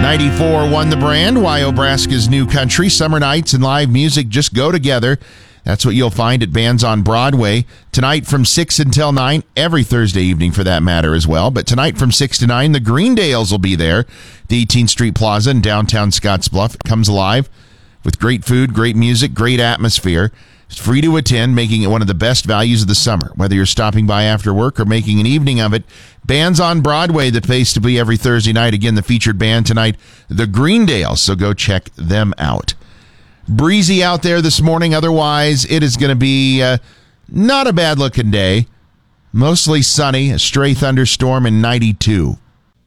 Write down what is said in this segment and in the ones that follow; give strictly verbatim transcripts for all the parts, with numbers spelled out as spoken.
ninety-four point one The Brand, Wyobraska's new country. Summer nights and live music just go together. That's what you'll find at Bands on Broadway. Tonight from six until nine, every Thursday evening for that matter as well. But tonight from six to nine, the Greendales will be there. The eighteenth Street Plaza in downtown Scottsbluff. It comes alive with great food, great music, great atmosphere. It's free to attend, making it one of the best values of the summer. Whether you're stopping by after work or making an evening of it, Bands on Broadway, the place to be every Thursday night. Again, the featured band tonight, the Greendales. So go check them out. Breezy out there this morning. Otherwise, it is going to be uh, not a bad-looking day. Mostly sunny, a stray thunderstorm, and ninety-two.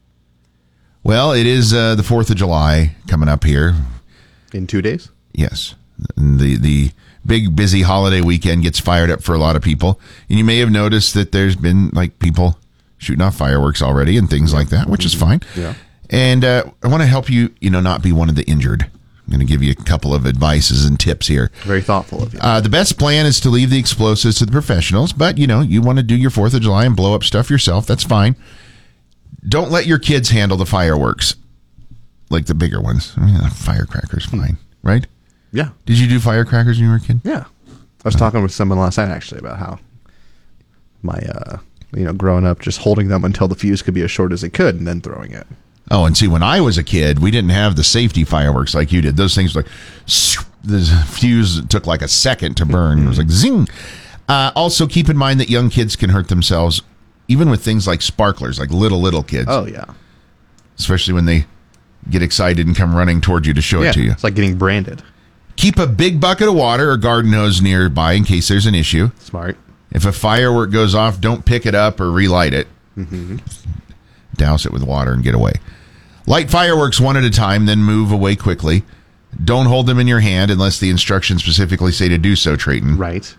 Well, it is uh, the fourth of July coming up here. In two days? Yes. The the big, busy holiday weekend gets fired up for a lot of people. And you may have noticed that there's been, like, people shooting off fireworks already and things like that, which is fine. Yeah. And uh, I want to help you, you know, not be one of the injured. I'm going to give you a couple of advices and tips here. Very thoughtful of you. Uh, the best plan is to leave the explosives to the professionals, but, you know, you want to do your fourth of July and blow up stuff yourself. That's fine. Don't let your kids handle the fireworks, like the bigger ones. I mean, firecrackers, fine, right? Yeah. Did you do firecrackers when you were a kid? Yeah. I was uh, talking with someone last night, actually, about how my, uh, you know, growing up, just holding them until the fuse could be as short as it could and then throwing it. Oh, and see, when I was a kid, we didn't have the safety fireworks like you did. Those things were like, the fuse took like a second to burn. It was like zing. Uh, also, keep in mind that young kids can hurt themselves, even with things like sparklers, like little, little kids. Oh, yeah. Especially when they get excited and come running toward you to show yeah, it to you. It's like getting branded. Keep a big bucket of water or garden hose nearby in case there's an issue. Smart. If a firework goes off, don't pick it up or relight it. Mm-hmm. Douse it with water and get away. Light fireworks one at a time, then move away quickly. Don't hold them in your hand unless the instructions specifically say to do so, Trayton. Right.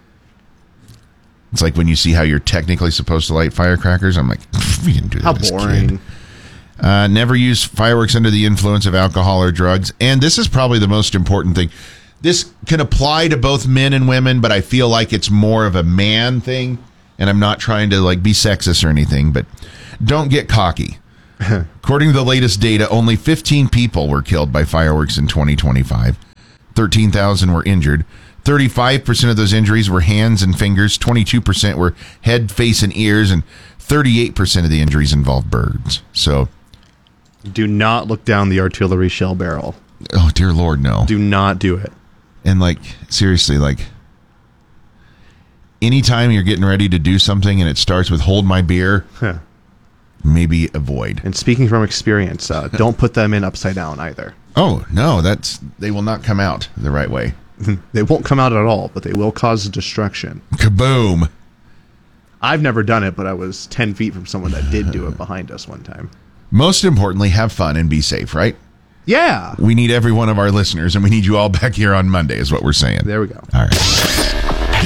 It's like when you see how you're technically supposed to light firecrackers. I'm like, we didn't do that. How as boring. Kid. Uh, never use fireworks under the influence of alcohol or drugs. And this is probably the most important thing. This can apply to both men and women, but I feel like it's more of a man thing. And I'm not trying to like be sexist or anything, but don't get cocky. According to the latest data, only fifteen people were killed by fireworks in twenty twenty-five. thirteen thousand were injured. thirty-five percent of those injuries were hands and fingers. twenty-two percent were head, face, and ears. And thirty-eight percent of the injuries involved birds. So, do not look down the artillery shell barrel. Oh, dear Lord, no. Do not do it. And, like, seriously, like, anytime you're getting ready to do something and it starts with hold my beer... Huh. Maybe avoid. And speaking from experience, uh, don't put them in upside down either. Oh, no, that's they will not come out the right way. They won't come out at all, but they will cause destruction. Kaboom. I've never done it, but I was ten feet from someone that did do it behind us one time. Most importantly, have fun and be safe, right? Yeah. We need every one of our listeners, and we need you all back here on Monday is what we're saying. There we go. All right.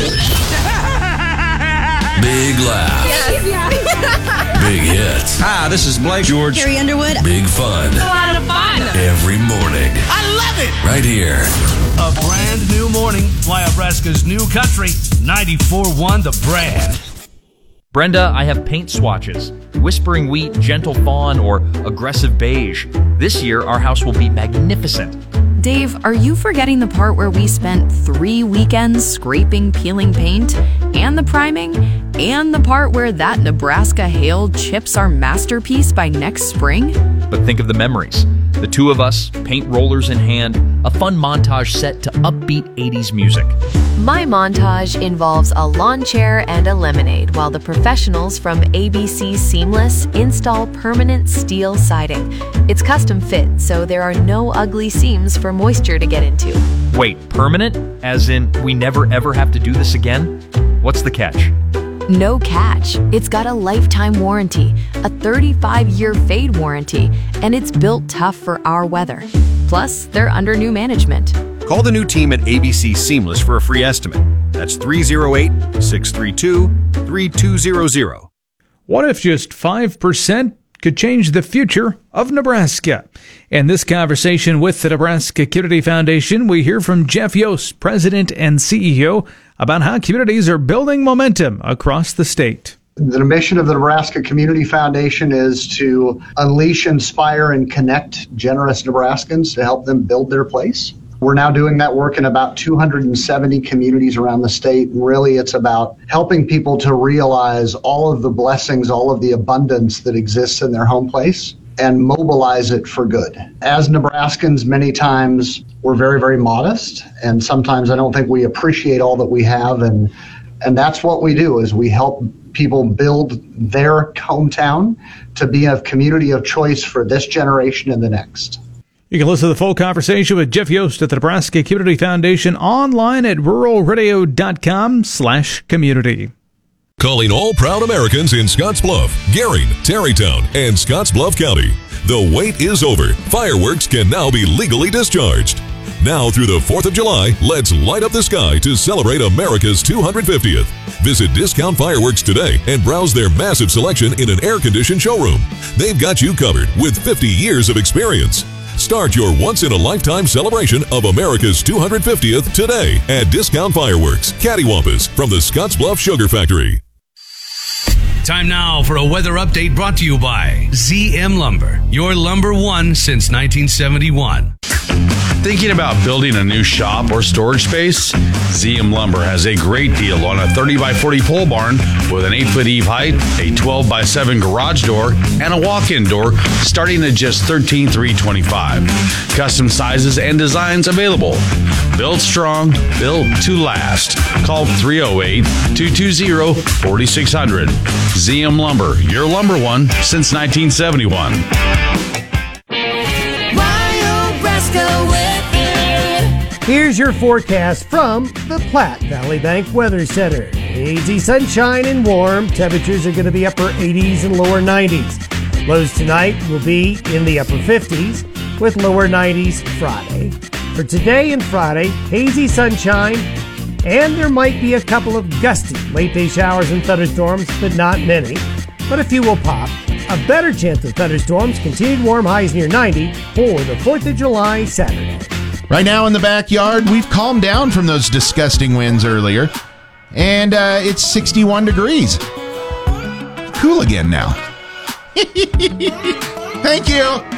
Big laugh. Yes, yeah. Big hits. Hi, this is Blake George. Carrie Underwood. Big fun. A lot of fun. Every morning. I love it. Right here. A brand new morning. Wyobraska's new country. ninety-four point one The Brand. Brenda, I have paint swatches. Whispering Wheat, Gentle Fawn, or Aggressive Beige. This year, our house will be magnificent. Dave, are you forgetting the part where we spent three weekends scraping, peeling paint, and the priming, and the part where that Nebraska hail chips our masterpiece by next spring? But think of the memories. The two of us, paint rollers in hand, a fun montage set to upbeat eighties music. My montage involves a lawn chair and a lemonade while the professionals from A B C Seamless install permanent steel siding. It's custom fit, so there are no ugly seams for moisture to get into. Wait, permanent? As in, we never ever have to do this again? What's the catch? No catch. It's got a lifetime warranty, a thirty-five year fade warranty, and it's built tough for our weather. Plus, they're under new management. Call the new team at A B C Seamless for a free estimate. That's three oh eight, six three two, three two zero zero. What if just five percent could change the future of Nebraska? In this conversation with the Nebraska Community Foundation, we hear from Jeff Yost, President and C E O, about how communities are building momentum across the state. The mission of the Nebraska Community Foundation is to unleash, inspire, and connect generous Nebraskans to help them build their place. We're now doing that work in about two hundred seventy communities around the state, and really it's about helping people to realize all of the blessings, all of the abundance that exists in their home place, and mobilize it for good. As Nebraskans, many times we're very, very modest, and sometimes I don't think we appreciate all that we have, and and that's what we do, is we help people build their hometown to be a community of choice for this generation and the next. You can listen to the full conversation with Jeff Yost at the Nebraska Community Foundation online at ruralradio.com slash community. Calling all proud Americans in Scottsbluff, Gering, Tarrytown, and Scottsbluff County. The wait is over. Fireworks can now be legally discharged. Now through the fourth of July, let's light up the sky to celebrate America's two hundred fiftieth. Visit Discount Fireworks today and browse their massive selection in an air-conditioned showroom. They've got you covered with fifty years of experience. Start your once-in-a-lifetime celebration of America's two hundred fiftieth today at Discount Fireworks, Cattywampus, from the Scottsbluff Sugar Factory. Time now for a weather update brought to you by Z M Lumber, your lumber one since nineteen seventy-one. Thinking about building a new shop or storage space? Z M Lumber has a great deal on a thirty by forty pole barn with an eight foot eave height, a twelve by seven garage door, and a walk-in door starting at just thirteen thousand three hundred twenty-five dollars. Custom sizes and designs available. Built strong, built to last. Call three oh eight, two two zero, four six zero zero. Z M Lumber, your lumber one since nineteen seventy-one. Here's your forecast from the Platte Valley Bank Weather Center. Hazy sunshine and warm. Temperatures are going to be upper eighties and lower nineties. Lows tonight will be in the upper fifties with lower nineties Friday. For today and Friday, hazy sunshine, and there might be a couple of gusty late-day showers and thunderstorms, but not many. But a few will pop. A better chance of thunderstorms, continued warm highs near ninety for the fourth of July Saturday. Right now in the backyard, we've calmed down from those disgusting winds earlier, and uh, it's sixty-one degrees. Cool again now. Thank you.